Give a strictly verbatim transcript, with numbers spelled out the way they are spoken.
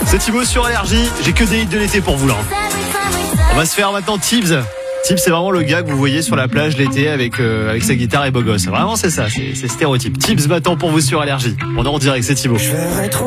C'est Thibaut sur Énergie. J'ai que des hits de l'été pour vous là. On va se faire maintenant Tibbs. Tibbs, c'est vraiment le gars que vous voyez sur la plage l'été avec euh, avec sa guitare et beau gosse. Vraiment, c'est ça, c'est, c'est stéréotype. Tibbs maintenant pour vous sur Énergie. On est en direct, c'est Thibaut.